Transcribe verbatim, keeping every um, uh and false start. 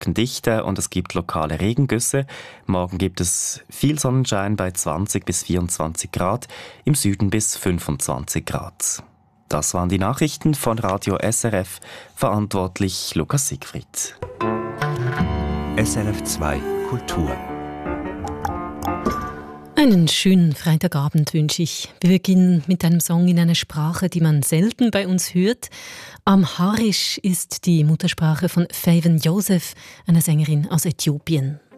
dichte und es gibt lokale Regengüsse. Morgen gibt es viel Sonnenschein bei zwanzig bis vierundzwanzig Grad, im Süden bis fünfundzwanzig Grad. Das waren die Nachrichten von Radio S R F, verantwortlich Lukas Siegfried. S R F zwei Kultur. Einen schönen Freitagabend wünsche ich. Wir beginnen mit einem Song in einer Sprache, die man selten bei uns hört. Amharisch ist die Muttersprache von Feiven Joseph, einer Sängerin aus Äthiopien.